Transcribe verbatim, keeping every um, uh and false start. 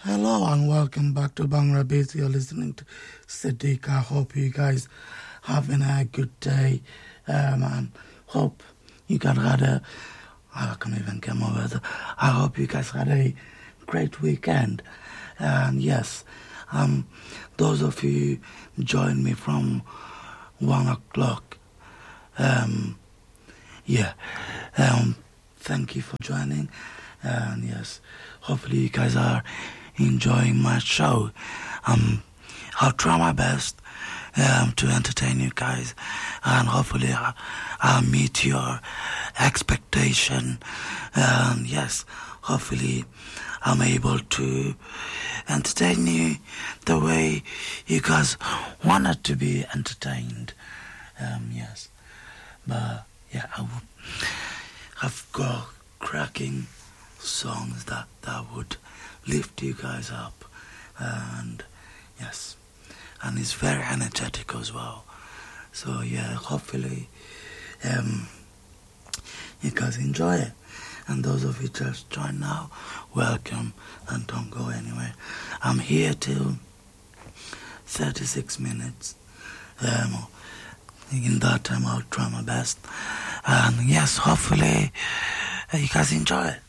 Hello and welcome back to Bhangra Beats. You're listening to Siddiq. I hope you guys having a good day. Um, and hope you guys had a, I can't even get my words. I hope you guys had a great weekend. And yes, um, those of you joined me from one o'clock. Um, yeah, um, thank you for joining. And yes, hopefully you guys are enjoying my show. Um, I'll try my best um, to entertain you guys, and hopefully I'll, I'll meet your expectation. And yes, hopefully I'm able to entertain you the way you guys wanted to be entertained. Um, yes, but yeah, I w- I've got cracking songs that, that would lift you guys up, and yes, and it's very energetic as well. So yeah, hopefully um, you guys enjoy it. And those of you just joined now, welcome, and don't go anywhere. I'm here till thirty-six minutes. Um, in that time I'll try my best, and yes, hopefully uh, you guys enjoy it.